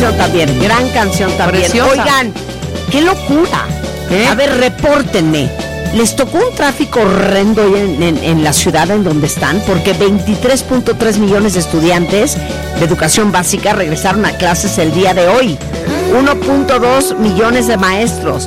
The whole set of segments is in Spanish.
canción también, gran canción también. Preciosa. Oigan, qué locura. ¿Qué? A ver, repórtenme. ¿Les tocó un tráfico horrendo en la ciudad en donde están? Porque 23.3 millones de estudiantes de educación básica regresaron a clases el día de hoy. 1.2 millones de maestros,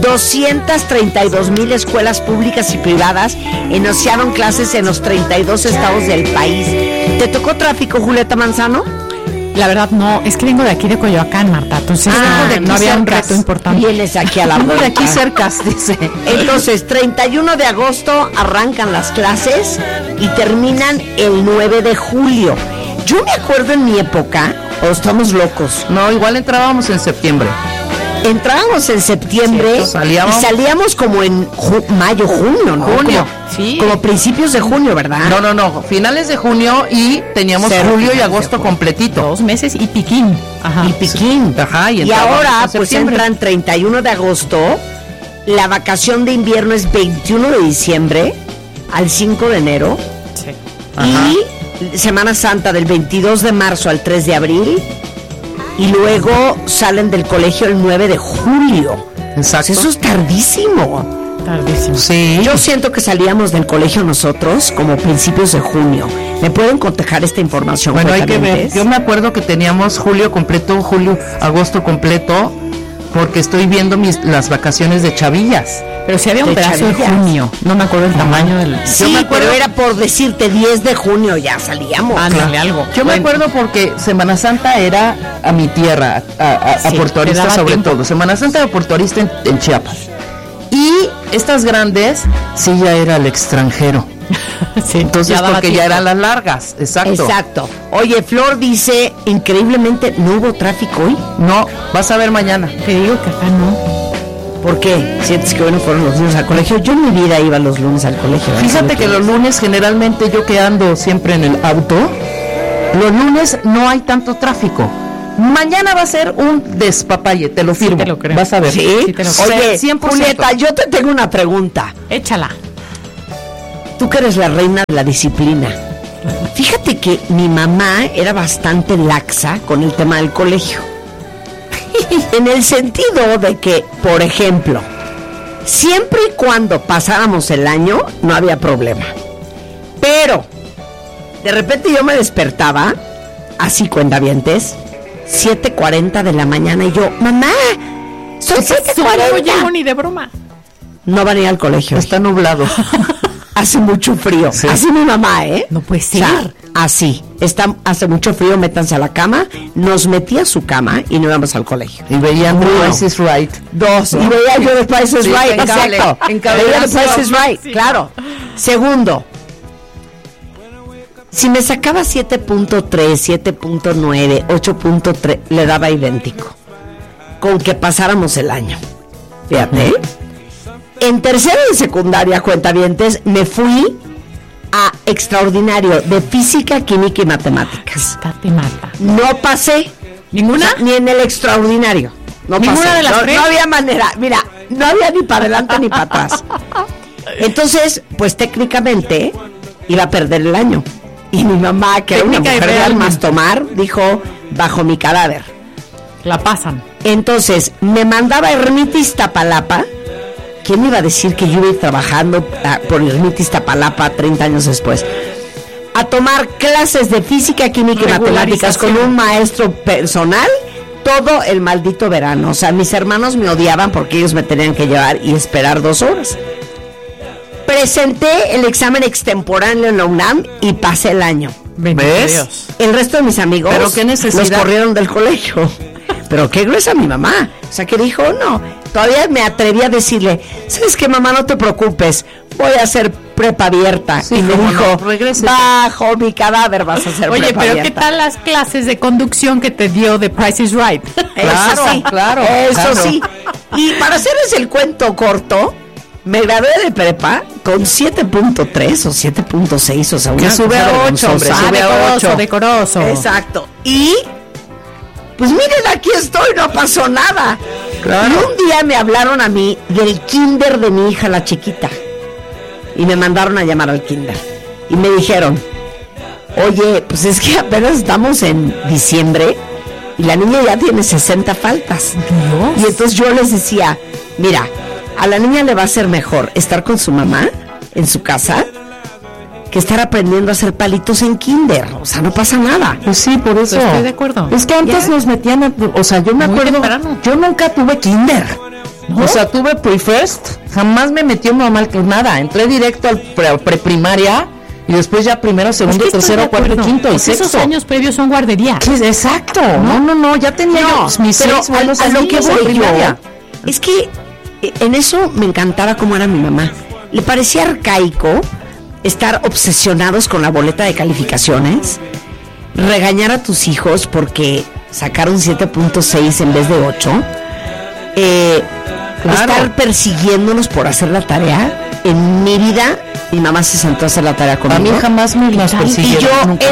232,000 escuelas públicas y privadas iniciaron clases en los 32 estados del país. ¿Te tocó tráfico, Julieta Manzano? La verdad no, es que vengo de aquí de Coyoacán, Marta, entonces no había un reto importante. Vienes aquí a la Vengo de vuelta. aquí cerca, dice. Entonces, 31 de agosto arrancan las clases y terminan el 9 de julio. Yo me acuerdo en mi época, o estamos locos, No, igual entrábamos en septiembre. entrábamos en septiembre Cierto, salíamos. y salíamos como en mayo, junio, ¿no? Junio, sí. Como principios de junio, ¿verdad? No, finales de junio y teníamos Cero julio y finales de agosto junio. completito. 2 meses y piquín. Ajá. Y piquín. Ajá, y y entrábamos ahora, en pues septiembre. entran 31 de agosto, la vacación de invierno es 21 de diciembre al 5 de enero. Sí. Y Semana Santa del 22 de marzo al 3 de abril. Y luego salen del colegio el 9 de julio. Exacto. Eso es tardísimo. Tardísimo. Sí. Yo siento que salíamos del colegio nosotros como principios de junio. ¿Me pueden cotejar esta información? Bueno, hay que ver. cuentavientes? Yo me acuerdo que teníamos julio completo, agosto completo, porque estoy viendo las vacaciones de chavillas. Pero si había un De pedazo de chavillas. junio, no me acuerdo el tamaño del... Sí, Yo me acuerdo- pero era por decirte 10 de junio ya salíamos. Ándale, algo. Yo me Bueno, acuerdo porque Semana Santa era a mi tierra, a Sí, Puerto te Arista daba sobre tiempo. todo. Semana Santa de Puerto Arista en Chiapas. Y estas grandes, sí, ya era el extranjero. sí, Entonces, ya daba porque ya tiempo. eran las largas, exacto. Exacto. Oye, Flor dice, increíblemente, ¿no hubo tráfico hoy? No, vas a ver mañana. Te digo que acá no. ¿Por qué? ¿Sientes que hoy no fueron los lunes al colegio? Yo en mi vida iba los lunes al colegio. ¿eh? Fíjate que los lunes generalmente yo que ando siempre en el auto, los lunes no hay tanto tráfico. Mañana va a ser un despapalle, te lo firmo. te lo creo. Vas a ver. ¿Sí? Sí, te lo creo. Oye, 100%. Julieta, yo te tengo una pregunta. Échala. Tú que eres la reina de la disciplina. Fíjate que mi mamá era bastante laxa con el tema del colegio. En el sentido de que, por ejemplo, siempre y cuando pasáramos el año, no había problema. Pero, de repente yo me despertaba, así cuentavientes, 7:40 de la mañana, y yo, mamá, son No 7:40. llego ni de broma. No van a ir al colegio. Está nublado. Hace mucho frío. Sí. Así mi mamá, ¿eh? No puede O sea, ser. así. Hace mucho frío, métanse a la cama. Nos metía a su cama y no íbamos al colegio. Y veían Uno. Price is Right. Dos. Y veía yo The Price is Sí, Right. en cable, Exacto. en cable. Veía The Price is Right. Sí. Claro. Segundo. Si me sacaba 7.3, 7.9, 8.3, le daba idéntico. Con que pasáramos el año. Fíjate. ¿eh? En tercero de secundaria, cuentavientes, me fui a extraordinario de física, química y matemáticas. Esta te mata. No pasé. ¿Ninguna? O sea, ni en el extraordinario. No ¿Ninguna pasé. de las tres? No había manera. Mira, no había ni para adelante ni para atrás. Entonces, pues técnicamente iba a perder el año. Y mi mamá, que era una Técnica y mujer de realmente. almas tomar, dijo, bajo mi cadáver. La pasan. Entonces, me mandaba a Ermita Iztapalapa. ¿Quién me iba a decir que yo iba a ir trabajando por Ermita Iztapalapa 30 años después? A tomar clases de física, química y matemáticas con un maestro personal todo el maldito verano. O sea, mis hermanos me odiaban porque ellos me tenían que llevar y esperar 2 horas. Presenté el examen extemporáneo en la UNAM y pasé el año. Bendito ¿Ves? Dios. El resto de mis amigos ¿Pero qué necesidad? los corrieron del colegio. Pero qué gruesa mi mamá. O sea, que dijo, no. Todavía me atreví a decirle, ¿sabes qué, mamá? No te preocupes. Voy a hacer prepa abierta. Sí, y me cómo dijo, no, regrésate. bajo mi cadáver vas a hacer Oye, prepa pero abierta. ¿qué tal las clases de conducción que te dio de Price is Right? Claro, Eso sí, claro, Eso claro. sí. Y para hacerles el cuento corto, me gradué de prepa con 7.3 o 7.6, o sea, una Que sube cosa a 8, vergonzosa. hombre, sube a decoroso, 8. decoroso. Exacto. Y pues miren, aquí estoy, no pasó nada. Claro. Y un día me hablaron a mí del kinder de mi hija, la chiquita. Y me mandaron a llamar al kinder. Y me dijeron, oye, pues es que apenas estamos en diciembre y la niña ya tiene 60 faltas. Dios. Y entonces yo les decía, mira, a la niña le va a ser mejor estar con su mamá en su casa que estar aprendiendo a hacer palitos en kinder. O sea, no pasa nada. Pues sí, por eso. Estoy de acuerdo. Es que antes nos metían, o sea, yo me Muy acuerdo, temprano. yo nunca tuve kinder. ¿No? O sea, tuve pre-first, jamás me metió mamá nada. Entré directo al preprimaria y después ya primero, segundo, tercero, cuarto, quinto y sexto. Esos años previos son guardería. Exacto. No, ya tenía yo mis 6 buenos a lo que años voy en primaria. yo es que en eso me encantaba cómo era mi mamá. Le parecía arcaico estar obsesionados con la boleta de calificaciones, regañar a tus hijos porque sacaron 7.6 en vez de 8, estar persiguiéndonos por hacer la tarea. En mi vida, mi mamá se sentó a hacer la tarea conmigo. A mí jamás me las persiguieron. Y yo, nunca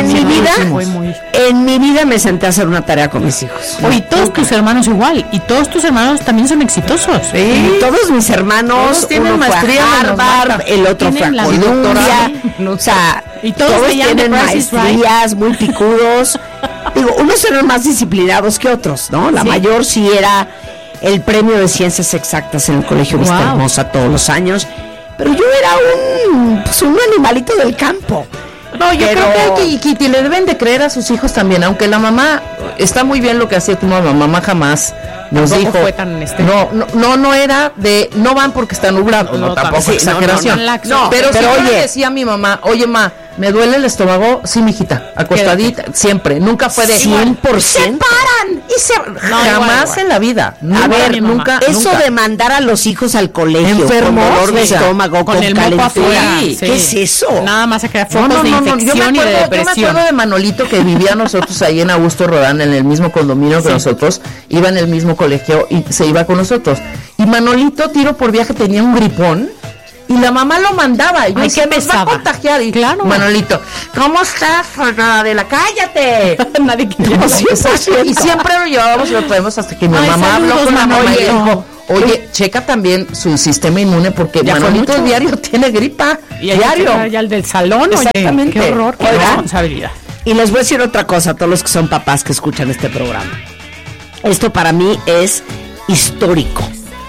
en mi vida me senté a hacer una tarea con mis hijos. Oye, todos tus hermanos igual. Y todos tus hermanos también son exitosos. Sí. Y todos mis hermanos, todos tienen uno maestría fue a Harvard, el otro fue a Columbia. O sea, y todos tienen maestrías muy picudos. Digo, unos eran más disciplinados que otros, ¿no? La mayor sí era el premio de ciencias exactas en el Colegio Vista Hermosa todos los años. Pero yo era un animalito del campo. No, yo creo que le deben de creer a sus hijos también, aunque la mamá, está muy bien lo que hacía tu mamá jamás nos dijo, fue tan no era de, no van porque está nublado, no tampoco sí, exageración, pero oye, decía mi mamá, oye ma, me duele el estómago, sí mijita, acostadita, siempre, nunca fue de 100%. Se paran y jamás igual. En la vida, a ver, nunca, eso de mandar a los hijos al colegio enfermos, con dolor de estómago, con el calentura, ¿qué es eso? Nada más se crea focos de infección y de depresión. Yo me acuerdo de Manolito que vivía nosotros ahí en Augusto Rodán, en el mismo condominio que nosotros, iba en el mismo colegio y se iba con nosotros. Y Manolito, tiro por viaje, tenía un gripón y la mamá lo mandaba. Y yo decía, nos va a contagiar. Y claro, Manolito, ¿cómo estás, Adela? ¡Cállate! Nadie quiere. Y siempre lo llevábamos y lo traemos hasta que mi mamá habló con la mamá y dijo, oye, checa también su sistema inmune porque Manolito diario tiene gripa. Y diario. Ya el del salón, exactamente. Oye, qué horror, qué responsabilidad. Y les voy a decir otra cosa a todos los que son papás que escuchan este programa. Esto para mí es histórico.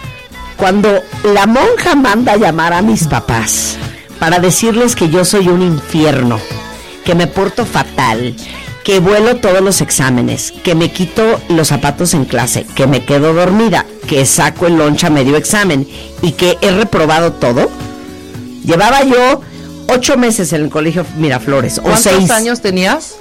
Cuando la monja manda a llamar a mis papás para decirles que yo soy un infierno, que me porto fatal, que vuelo todos los exámenes, que me quito los zapatos en clase, que me quedo dormida, que saco el lunch a medio examen y que he reprobado todo. Llevaba yo 8 meses en el colegio Miraflores. ¿Cuántos 6 años tenías?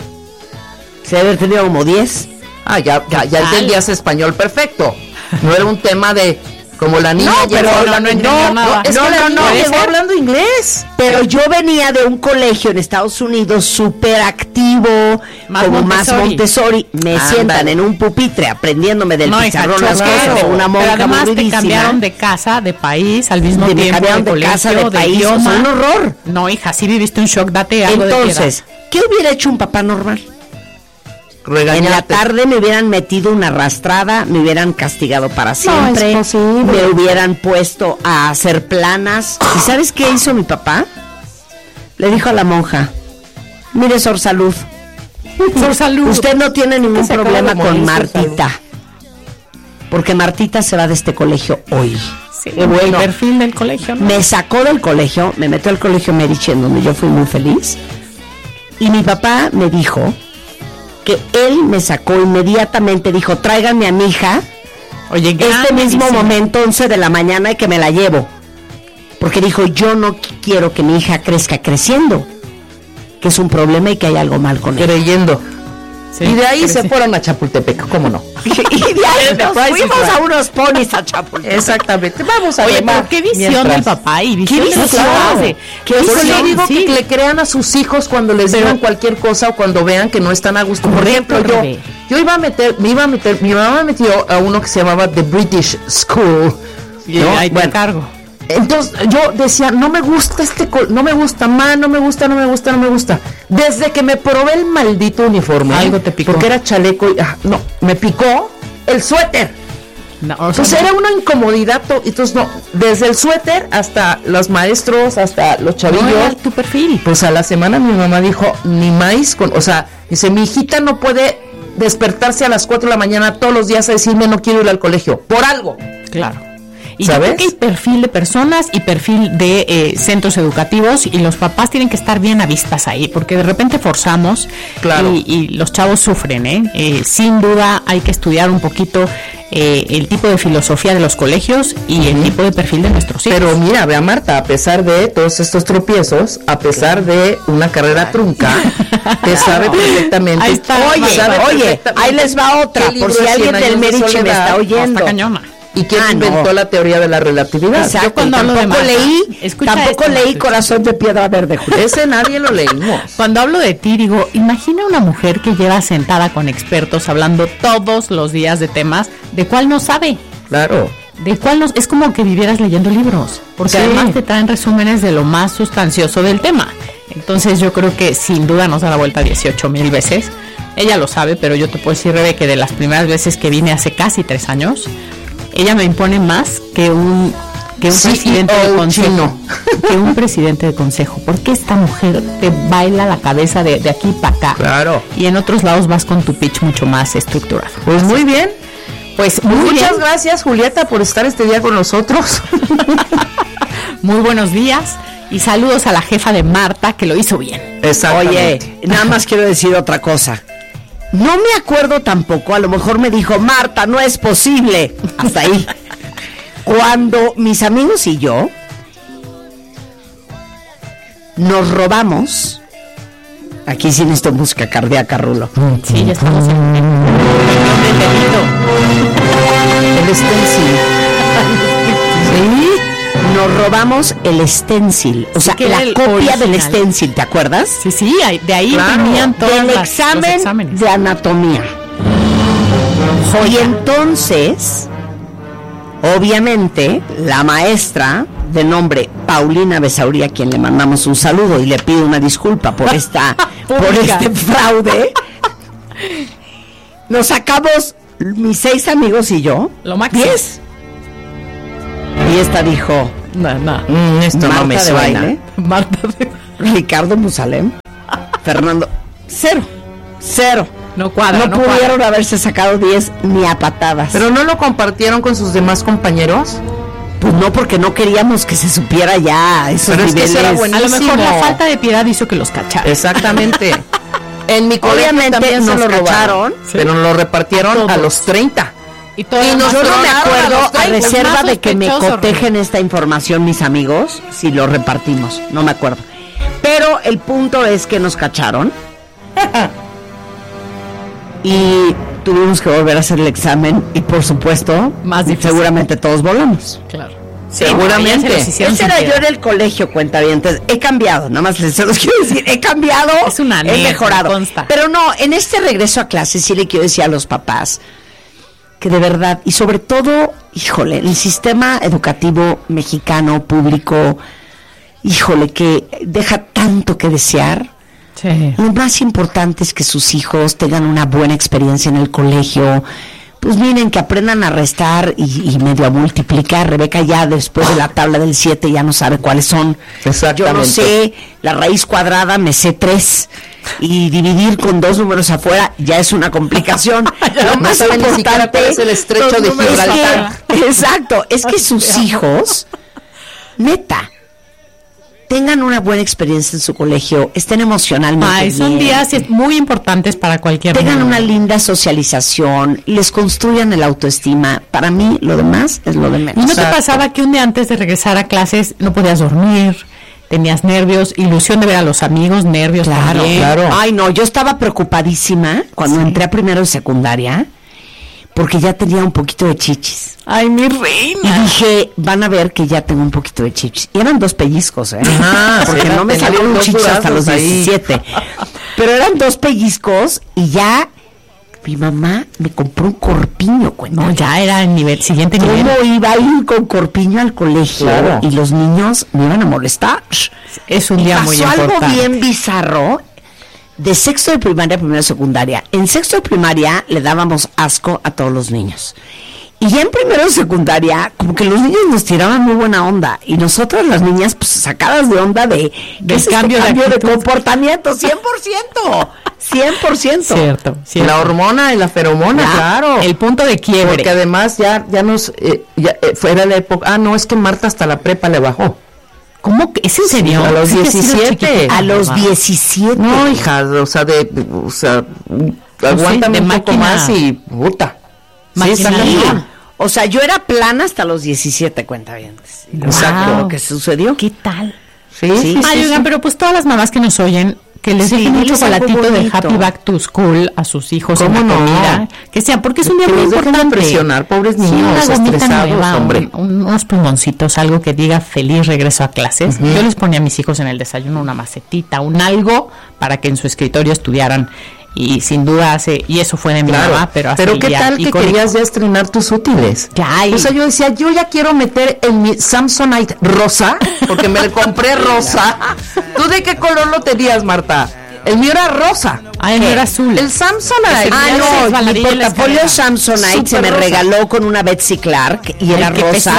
Se debe haber tenido como 10. Ah, ya entendías español perfecto. No era un tema de como la niña llegó hablando inglés. No, llegó hablando inglés. Pero yo venía de un colegio en Estados Unidos súper activo, como más Montessori. Me sientan en un pupitre aprendiéndome del pizarrón las cosas de una monja. Pero además te cambiaron de casa, de país, al mismo tiempo. Me cambiaron de casa, de país, idioma. Un horror. No, hija, sí viviste un shock, date algo. Entonces, ¿qué hubiera hecho un papá normal? Regañarte. En la tarde me hubieran metido una arrastrada, me hubieran castigado para siempre, me hubieran puesto a hacer planas. ¿Y sabes qué hizo mi papá? Le dijo a la monja, mire, Sor Salud, usted no tiene ningún problema con Martita, porque Martita se va de este colegio hoy. Sí, bueno, el perfil del colegio, ¿no? Me sacó del colegio, me metió al colegio Medici, en donde yo fui muy feliz, y mi papá me dijo que él me sacó inmediatamente, dijo, tráiganme a mi hija, oye, este mismo momento, 11 de la mañana, y que me la llevo. Porque dijo, yo no quiero que mi hija crezca creciendo, que es un problema y que hay algo mal con ella. Creyendo. Sí, y de ahí se fueron a Chapultepec, ¿cómo no? Y de ahí nos fuimos a unos ponis a Chapultepec. Exactamente. Vamos a ver. Pero qué visión del papá y visión de los padres. Yo digo que le crean a sus hijos cuando les digan cualquier cosa o cuando vean que no están a gusto. Por ejemplo, yo iba a meter, mi mamá me metió a uno que se llamaba The British School. Y ahí te encargo. Entonces yo decía, no me gusta no me gusta, no me gusta. Desde que me probé el maldito uniforme, algo te picó. Porque era chaleco y me picó el suéter. No, entonces era una incomodidad, entonces desde el suéter hasta los maestros, hasta los chavillos. No era tu perfil. Pues a la semana mi mamá dijo, ni más dice, mi hijita no puede despertarse a las 4 de la mañana todos los días a decirme no quiero ir al colegio? Por algo. Claro. Y ¿sabes? yo creo que hay perfil de personas y perfil de centros educativos, y los papás tienen que estar bien a vistas ahí, porque de repente forzamos, claro, y los chavos sufren, sin duda hay que estudiar un poquito el tipo de filosofía de los colegios y el tipo de perfil de nuestros hijos. Pero mira, ve a Marta, a pesar de todos estos tropiezos, a pesar de una carrera trunca, te sabe perfectamente. Ahí está. Oye, ahí les va otra, por si alguien del Medici me está oyendo. Cañona. ¿Y quién inventó la teoría de la relatividad? Exacto. Yo cuando tampoco leí Corazón de Piedra Verde, Julia. Ese nadie lo leímos. Cuando hablo de ti, digo, imagina una mujer que lleva sentada con expertos hablando todos los días de temas de cuál no sabe. Claro. De cuál no, es como que vivieras leyendo libros, porque además te traen resúmenes de lo más sustancioso del tema. Entonces yo creo que sin duda nos da la vuelta 18,000 veces. Ella lo sabe, pero yo te puedo decir, Rebe, que de las primeras veces que vine hace casi 3 años, ella me impone más que un presidente de consejo. Que un presidente de consejo. Porque esta mujer te baila la cabeza de aquí para acá. Claro. Y en otros lados vas con tu pitch mucho más estructurado. Pues muy bien. Pues muchas gracias, Julieta, por estar este día con nosotros. Muy buenos días. Y saludos a la jefa de Marta, que lo hizo bien. Oye, nada más quiero decir otra cosa. No me acuerdo tampoco, a lo mejor me dijo, Marta, no es posible. Hasta ahí. Cuando mis amigos y yo nos robamos, aquí sí necesito música cardíaca, Rulo. Sí, ya estamos en el stencil. Sí. Nos robamos el stencil, o sea, la copia original del stencil, ¿te acuerdas? Sí, de ahí venían todos el examen de anatomía. Y entonces, obviamente, la maestra de nombre Paulina Besauría, a quien le mandamos un saludo y le pido una disculpa por por este fraude, nos sacamos mis 6 amigos y yo, lo máximo. 10. Y esta dijo, esto Marta no me suena. Baile, Marta de Ricardo Musalem, Fernando, 0. No cuadra. No pudieron haberse sacado 10 ni a patadas. ¿Pero no lo compartieron con sus demás compañeros? Pues no, porque no queríamos que se supiera ya esos pero niveles. Es que era buenísimo. A lo mejor la falta de piedad hizo que los cacharan. Exactamente. En mi colegio también nos se lo robaron, pero lo repartieron a los 30. Y yo no me acuerdo, a reserva de que me cotejen esta información mis amigos, si lo repartimos, no me acuerdo. Pero el punto es que nos cacharon y tuvimos que volver a hacer el examen y por supuesto, más difícil. Seguramente todos volamos. Claro. Seguramente. Ese era yo en el colegio, cuentavientes. He cambiado, nada más se los quiero decir, he cambiado, es una he mejorado. Consta. Pero no, en este regreso a clase sí le quiero decir a los papás que de verdad, y sobre todo, híjole, el sistema educativo mexicano, público, híjole, que deja tanto que desear. Sí. Lo más importante es que sus hijos tengan una buena experiencia en el colegio. Pues miren, que aprendan a restar y medio a multiplicar. Rebeca ya después de la tabla del 7 ya no sabe cuáles son. Exactamente. Yo no sé, la raíz cuadrada me sé 3. Y dividir con 2 números afuera ya es una complicación. Lo más importante es el estrecho de Gibraltar. Exacto, es que sus hijos, neta, tengan una buena experiencia en su colegio, estén emocionalmente son días muy importantes para cualquier tengan una linda socialización, les construyan el autoestima. Para mí, lo demás es lo de menos. ¿Y no te pasaba que un día antes de regresar a clases no podías dormir? Tenías nervios, ilusión de ver a los amigos, nervios también. Claro. Ay, no, yo estaba preocupadísima cuando entré a primero de secundaria, porque ya tenía un poquito de chichis. Ay, mi reina. Y dije, van a ver que ya tengo un poquito de chichis. Y eran 2 pellizcos, porque no me salieron un chichis hasta los 17. Pero eran 2 pellizcos y ya mi mamá me compró un corpiño. No, ya era el siguiente nivel. ¿Cómo iba a ir con corpiño al colegio? Claro. Y los niños me iban a molestar. Es un día muy importante. Pasó algo bien bizarro. De sexto de primaria a primero de secundaria. En sexto de primaria le dábamos asco a todos los niños. Y ya en primero de secundaria, como que los niños nos tiraban muy buena onda. Y nosotras las niñas, pues sacadas de onda de cambio de comportamiento, 100%. 100%. Cierto. La hormona y la feromona, claro. El punto de quiebre. Porque además ya nos, fuera la época, no, es que Marta hasta la prepa le bajó. ¿Cómo que es en serio? A los 17. A los 17. No, hija, aguántame un poco más y puta. Sí, o sea, yo era plana hasta los 17, cuenta bien. Exacto, lo que sucedió. ¿Qué tal? Sí. Oigan, pero pues todas las mamás que nos oyen, que les dejen un chocolatito de Happy Back to School a sus hijos en la comida, que sea, porque es un día muy importante. Presionar, pobres niños, una gomita estresados, nueva, hombre. unos plumoncitos, algo que diga feliz regreso a clases. Yo les ponía a mis hijos en el desayuno una macetita, un algo para que en su escritorio estudiaran. Y sin duda y eso fue de mi mamá, pero ¿qué tal que querías ya estrenar tus útiles? O sea, yo decía, yo ya quiero meter en mi Samsonite rosa, porque me lo compré rosa. ¿Tú de qué color lo tenías, Marta? El mío era rosa. El mío era azul. El Samsonite. No, mi portafolio Samsonite se me regaló con una Betsy Clark y era rosa.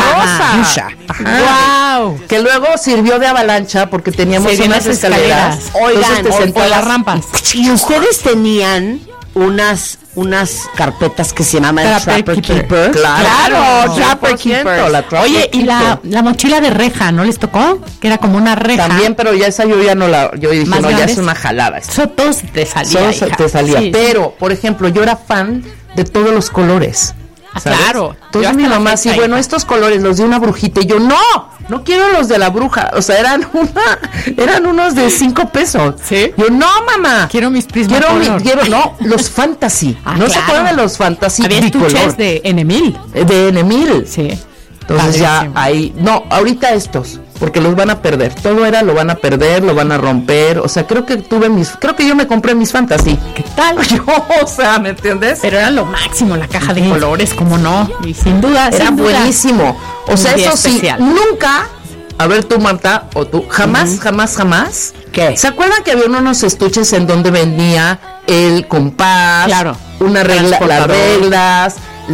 ¡Wow! Que luego sirvió de avalancha porque teníamos unas escaleras. Oigan, o las rampas. Y ustedes tenían unas carpetas que se llamaban Trapper Keeper. Claro, Trapper Keeper. Oye, y la mochila de reja, ¿no les tocó? Que era como una reja. También, pero ya esa yo ya no yo dije, no, ya es una jalada. Eso todo te salía. Sí. Pero, por ejemplo, yo era fan de todos los colores. ¿sabes? Claro. Entonces mi mamá sí, bueno, estos colores los de una brujita, y yo, no quiero los de la bruja, o sea, eran unos de 5 pesos. ¿Sí? Yo, no, mamá. Quiero mis Prismacolor. Los Fantasy. ¿No claro. se acuerdan de los Fantasy? Había estuches de N1000. De N1000. Sí. Entonces ya ahí, ahorita estos, porque los van a perder. Todo lo van a perder, lo van a romper. O sea, creo que yo me compré mis Fantasy. ¿Qué tal? O sea, ¿me entiendes? Pero era lo máximo, la caja de colores, ¿cómo no? Y sin duda, era buenísimo. O sea, eso especial. Sí, nunca. A ver, tú, Marta, o tú, jamás. ¿Qué? ¿Se acuerdan que había unos estuches en donde venía el compás? Claro. Las reglas,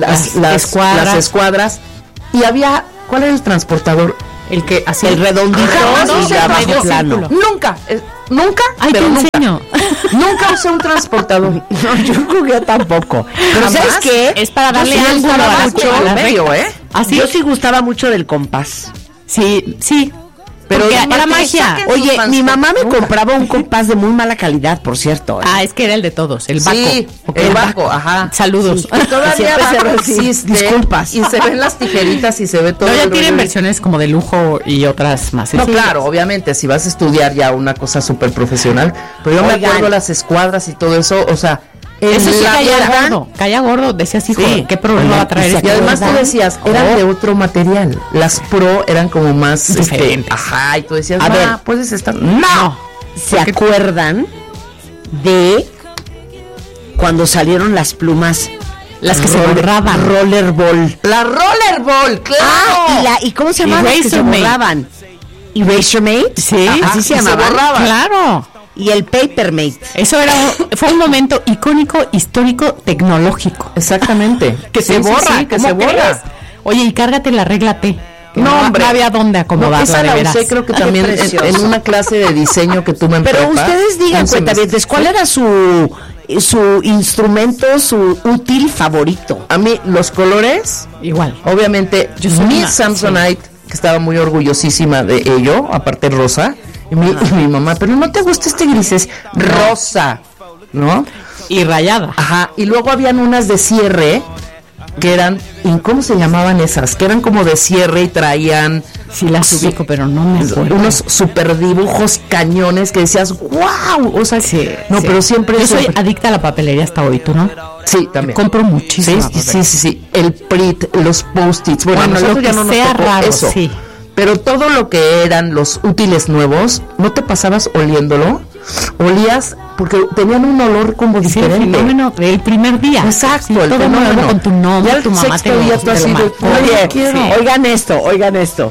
las escuadras. Y había, ¿cuál era el transportador? El que así el redondito y de abajo plano. Nunca, Ay, pero te nunca. Nunca usé un transportador. No, yo creo que tampoco. Pero ¿sabes qué? Es para darle sí ángulo a la medio, ¿Así? Yo sí gustaba mucho del compás. Sí. Pero era magia. Oye, mi mamá me compraba un compás de muy mala calidad, por cierto. Es que era el de todos, el Baco. Sí, el Baco, ajá. Saludos. Sí, todavía existe. Disculpas. Y se ven las tijeritas y se ve todo. No, ya tienen versiones como de lujo y otras más. No, claro, obviamente, si vas a estudiar ya una cosa súper profesional. Pero yo me acuerdo las escuadras y todo eso, o sea. Eso sí caía gordo, decías, hijo, ¿qué problema va a traer? Y además tú decías, eran de otro material. Las Pro eran como más diferentes. Y tú decías, a ver, puedes estar. No. ¿Se acuerdan de cuando salieron las plumas? Las que se borraban. Rollerball. La Rollerball, claro. ¿Y cómo se llamaban? Que se borraban. Erasermate. Sí. Así se llamaban. Claro. Y el Papermate. Eso fue un momento icónico, histórico, tecnológico. Exactamente. Que se borra, que se borra. Oye, y cárgate la regla T. No, hombre. No había dónde acomodarla, esa la usé, creo que también en una clase de diseño que tuve en Pero prepa. ustedes digan, cuentavientes, ¿cuál era su instrumento, su útil favorito? A mí, los colores. Igual. Obviamente, mi Samsonite, que estaba muy orgullosísima de ello, aparte rosa. Y mi mamá, pero no te gusta este grises, rosa, ¿no? Y rayada. Ajá, y luego habían unas de cierre que eran, ¿cómo se llamaban esas? Que eran como de cierre y traían... Sí las ubico, pero no me acuerdo. Unos super dibujos cañones que decías, ¡wow! O sea, pero siempre... Yo soy adicta a la papelería hasta hoy, ¿tú no? Sí, también. Compro muchísimo. Sí. El Prit, los Post-its. Bueno, lo que ya no sea raro, eso. Sí. Pero todo lo que eran los útiles nuevos, ¿no te pasabas oliéndolo? Olías, porque tenían un olor como diferente. El fenómeno del primer día. Exacto, el todo nuevo con tu nombre, ya tu mamá te día tú así de, oigan esto.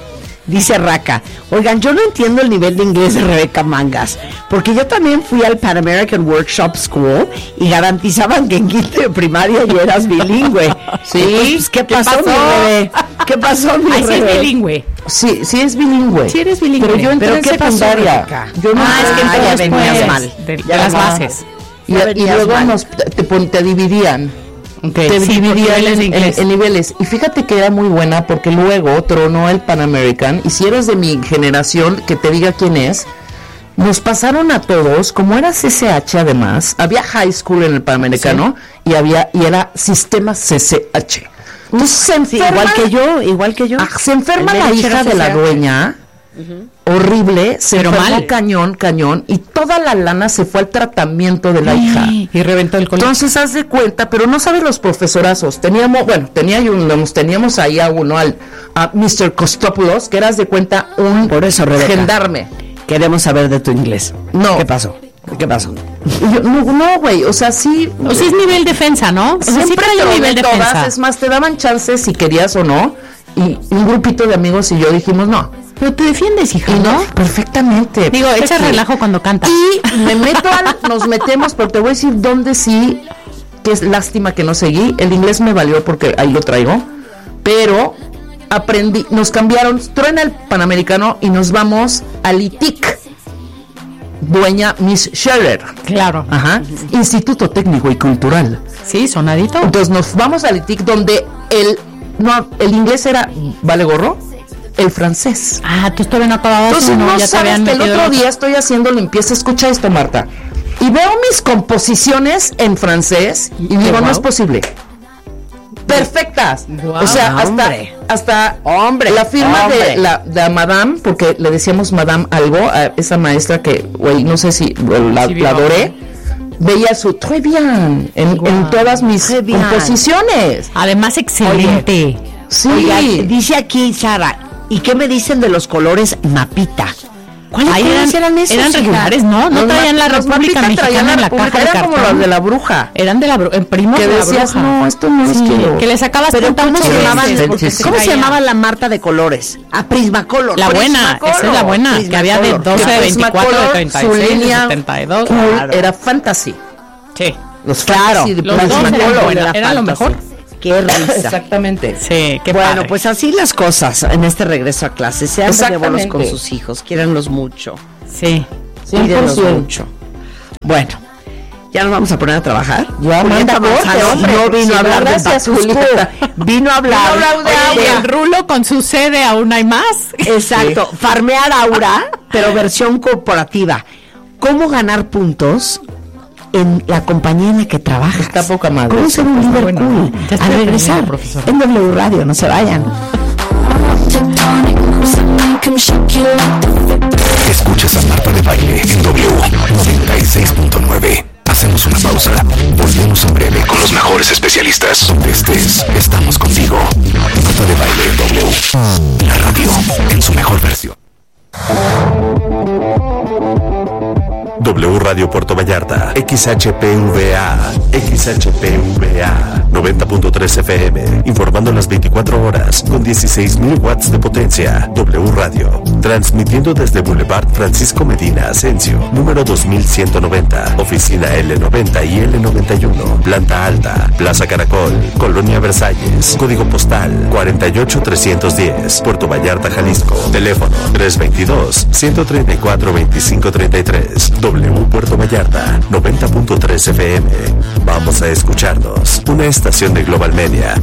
Dice Raca, oigan, yo no entiendo el nivel de inglés de Rebeca Mangas, porque yo también fui al Pan American Workshop School y garantizaban que en quinto de primaria ya eras bilingüe. Sí. Pues, ¿qué pasó, mi Rebe? ¿Qué pasó, mi Ay, sí Rebe? es bilingüe. Sí, sí es bilingüe. Sí eres bilingüe. Pero yo entré ¿Pero en qué pasó, secundaria. Rebeca? Yo no Es que Ah, entonces ya venías pues, mal. de Ya las va. bases. Y Ya venías luego mal. te dividían. Okay. Te Sí, dividían niveles de inglés. en niveles. Y fíjate que era muy buena porque luego tronó el Pan American. Y si eres de mi generación, que te diga quién es, nos pasaron a todos, como era CCH además, había high school en el Panamericano y era sistema CCH. Entonces se enferma, igual que yo. se enferma El la Medici hija era de la CCH. dueña, horrible, se Pero enfermó mal. cañón, y toda la lana se fue al tratamiento de la hija. Y reventó el colegio. Entonces haz de cuenta, pero no sabes los profesorazos. Teníamos ahí a Mr. Costopoulos, que eras de cuenta un Por eso, Rebeca, gendarme. queremos saber de tu inglés. No. ¿Qué pasó? ¿Qué pasó? Y yo, no, güey, o sea, sí. O sea, es nivel defensa, ¿no? O sea, sí Siempre trae un troné nivel todas, defensa. es más, te daban chances si querías o no. Y un grupito de amigos y yo dijimos no. Pero te defiendes, hija, Y ¿no? no, perfectamente. Digo, echa Sí. relajo cuando canta. Y nos metemos, pero te voy a decir dónde sí, que es lástima que no seguí. El inglés me valió porque ahí lo traigo, pero aprendí, nos cambiaron, truena el Panamericano y nos vamos al ITIC, dueña Miss Scherer. Claro. Ajá, Instituto Técnico y Cultural. Sí, sonadito. Entonces nos vamos al ITIC donde el inglés era vale gorro, el francés. Ah, tú todavía no acababas. Entonces uno, no ya te sabes habían que el metido otro el día estoy haciendo limpieza, escucha esto, Marta, y veo mis composiciones en francés y digo, no es posible. Perfectas. Guau. O sea, Hombre. hasta Hombre. la firma de la Madame, porque le decíamos Madame algo a esa maestra que, güey, no sé si la Sí, adoré, veía su très bien en todas mis Très bien. composiciones. Además, excelente. Sí. Oiga, dice aquí Sara, ¿y qué me dicen de los colores mapita? ¿Cuáles Ahí eran esos? eran hija? regulares, ¿no? No Los traían la los República Mapita traían Mexicana en la República, caja de eran como cartón. los de la bruja. Eran de la primos Que de la decías, bruja. no, esto no es Sí, quiero. que le sacabas Pero cuenta ¿cómo muchas se llamaban? veces, porque ¿Cómo se traía- llamaba la Marta de colores? A Prismacolor. La buena, esa es la buena, que había de 12, de 24, de 36, de 72. Cool Claro. era fantasy. Sí. Los Claro, fantasy de los dos eran Prismacolor. buenos. Era lo mejor. Qué risa. Exactamente. Sí, qué Bueno, padre. pues así las cosas en este regreso a clase. Sean benévolos con Exactamente. sus hijos, quiéranlos mucho, Sí. cuídenlos 100%. mucho. Bueno, ya nos vamos a poner a trabajar. Ya, Julieta manda corte, Manzano hombre. no vino Sí, a hablar de gracias, Batusco, Julieta. vino a hablar Vino a hablar de Oye, agua. El rulo con su sede aún hay más. exacto, farmear aura, pero versión corporativa. ¿Cómo ganar puntos en la compañía en la que trabajas? Está poca madre. ¿Cómo ser un líder bueno. cool? Ya estoy Al regresar aprendiendo, profesor. en W Radio, no se vayan. Escuchas a Marta de Baile en W 96.9. Hacemos una pausa. Volvemos en breve con los mejores especialistas. Donde estés, estamos contigo. Marta de Baile en W. La radio en su mejor versión. W Radio Puerto Vallarta, XHPVA, 90.3 FM, informando las 24 horas, con 16.000 watts de potencia. W Radio, transmitiendo desde Boulevard Francisco Medina Asensio, número 2190, oficina L90 y L91, planta alta, Plaza Caracol, Colonia Versalles, código postal 48310, Puerto Vallarta, Jalisco, teléfono 322-134-2533, W Puerto Vallarta, 90.3 FM. Vamos a escucharnos. Una estación de Global Media.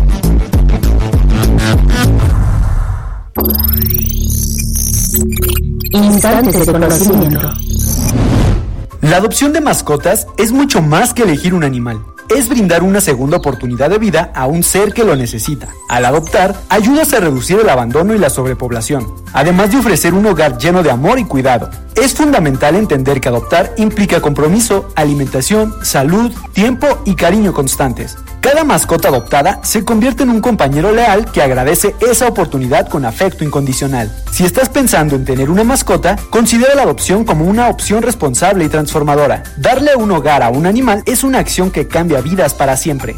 Instantes de conocimiento. La adopción de mascotas es mucho más que elegir un animal. Es brindar una segunda oportunidad de vida a un ser que lo necesita. Al adoptar, ayudas a reducir el abandono y la sobrepoblación, además de ofrecer un hogar lleno de amor y cuidado. Es fundamental entender que adoptar implica compromiso, alimentación, salud, tiempo y cariño constantes. Cada mascota adoptada se convierte en un compañero leal que agradece esa oportunidad con afecto incondicional. Si estás pensando en tener una mascota, considera la adopción como una opción responsable y transformadora. Darle un hogar a un animal es una acción que cambia vidas para siempre.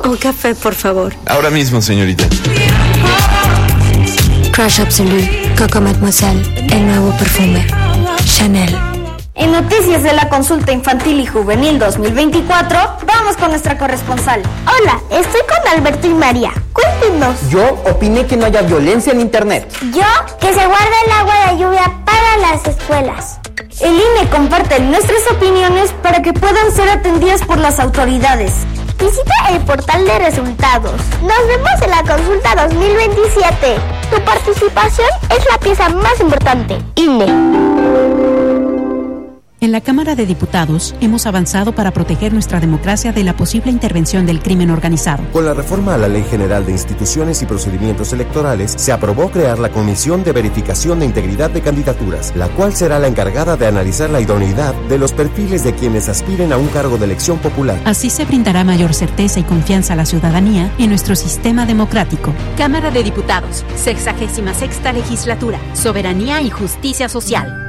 Un café, por favor. Ahora mismo, señorita. Crush Absolute, Coco Mademoiselle, el nuevo perfume. Chanel. En Noticias de la Consulta Infantil y Juvenil 2024, vamos con nuestra corresponsal. Hola, estoy con Alberto y María. Cuéntenos. Yo opiné que no haya violencia en internet. Yo, que se guarde el agua de lluvia para las escuelas. El INE comparte nuestras opiniones para que puedan ser atendidas por las autoridades. Visita el portal de resultados. Nos vemos en la consulta 2027. Tu participación es la pieza más importante. INE. En la Cámara de Diputados hemos avanzado para proteger nuestra democracia de la posible intervención del crimen organizado. Con la reforma a la Ley General de Instituciones y Procedimientos Electorales, se aprobó crear la Comisión de Verificación de Integridad de Candidaturas, la cual será la encargada de analizar la idoneidad de los perfiles de quienes aspiren a un cargo de elección popular. Así se brindará mayor certeza y confianza a la ciudadanía en nuestro sistema democrático. Cámara de Diputados, 66ª Legislatura, Soberanía y Justicia Social.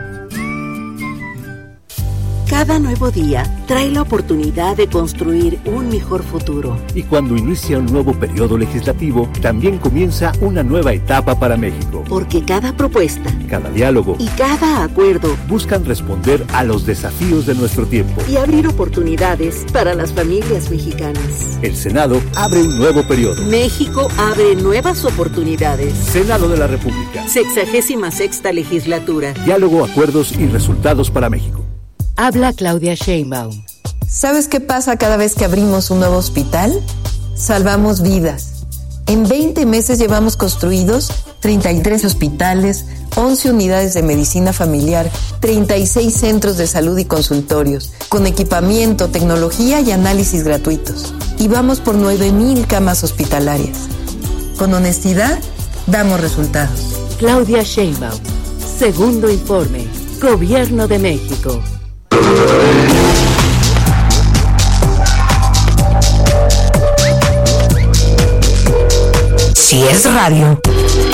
Cada nuevo día trae la oportunidad de construir un mejor futuro. Y cuando inicia un nuevo periodo legislativo, también comienza una nueva etapa para México. Porque cada propuesta, cada diálogo y cada acuerdo buscan responder a los desafíos de nuestro tiempo y abrir oportunidades para las familias mexicanas. El Senado abre un nuevo periodo. México abre nuevas oportunidades. Senado de la República. 66ª Legislatura. Diálogo, acuerdos y resultados para México. Habla Claudia Sheinbaum. ¿Sabes qué pasa cada vez que abrimos un nuevo hospital? Salvamos vidas. En 20 meses llevamos construidos 33 hospitales, 11 unidades de medicina familiar, 36 centros de salud y consultorios, con equipamiento, tecnología y análisis gratuitos. Y vamos por 9,000 camas hospitalarias. Con honestidad, damos resultados. Claudia Sheinbaum. Segundo informe. Gobierno de México. Si es radio,